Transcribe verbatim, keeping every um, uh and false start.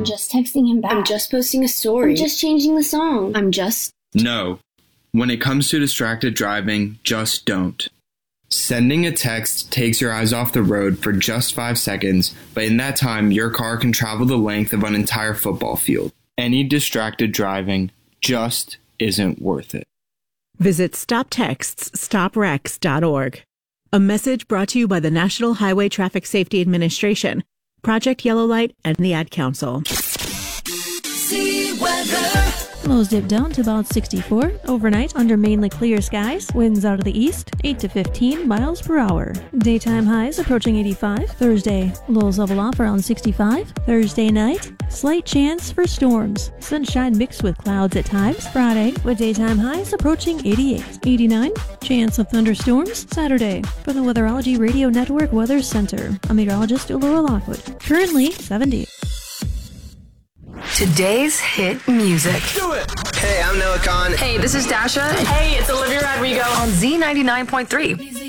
I'm just texting him back. I'm just posting a story. I'm just changing the song. I'm just... No. When it comes to distracted driving, just don't. Sending a text takes your eyes off the road for just five seconds, but in that time, your car can travel the length of an entire football field. Any distracted driving just isn't worth it. Visit stop texts stop wrecks dot org. A message brought to you by the National Highway Traffic Safety Administration, Project Yellow Light, and the Ad Council. See weather. Lows dip down to about sixty-four. Overnight, under mainly clear skies. Winds out of the east, eight to fifteen miles per hour. Daytime highs approaching eighty-five. Thursday, lows level off around sixty-five. Thursday night, slight chance for storms. Sunshine mixed with clouds at times. Friday, with daytime highs approaching eighty-eight. eighty-nine, chance of thunderstorms. Saturday, for the Weatherology Radio Network Weather Center, I'm meteorologist Laura Lockwood. Currently seventy. Today's hit music. Do it! Hey, I'm Noah Khan. Hey, this is Dasha. Hey, it's Olivia Rodrigo. On Z ninety-nine point three.